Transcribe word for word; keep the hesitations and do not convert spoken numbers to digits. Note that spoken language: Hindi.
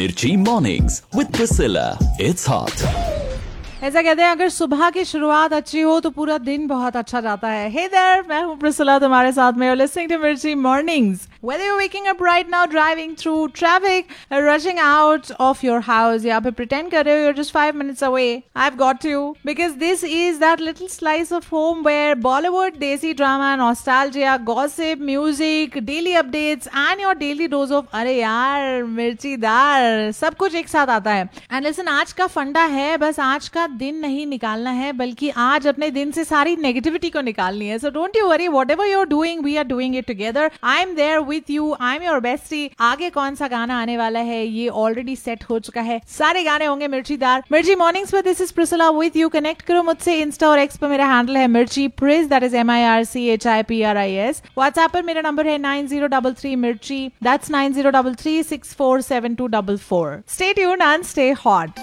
Mirchi Mornings with Priscilla. It's hot. ऐसा कहते हैं अगर सुबह की शुरुआत अच्छी हो तो पूरा दिन बहुत अच्छा जाता है. Hey there, मैं हूँ प्रिसिला तुम्हारे साथ में. You're listening to Mirchi Mornings. Whether you're waking up right now, driving through traffic, rushing out of your house, या फिर pretend कर रहे हो you're just five minutes away, I've got you. Because this is that little slice of home where Bollywood, desi drama, nostalgia, gossip, music, daily updates and your daily dose of अरे यार मिर्चीदार सब कुछ एक साथ आता है. And listen, आज का फंडा है बस आज का दिन नहीं निकालना है बल्कि आज अपने दिन से सारी नेगेटिविटी को निकालनी है. So don't you worry, whatever you're doing, we are doing it together. I'm there with you. I'm your bestie. आगे कौन सा गाना आने वाला है ये ऑलरेडी सेट हो चुका है. सारे गाने होंगे मिर्चीदार. मिर्ची मॉर्निंग्स पे this is Priscilla with you. Connect करो मुझसे इंस्टा और एक्स पे. मेरा हैंडल है मिर्ची प्रिस, that is M I R C H I P R I S. WhatsApp पर मेरा नंबर है नाइन जीरो थ्री थ्री मिर्ची. That's nine zero three three six four seven to four four. Stay tuned and stay hot.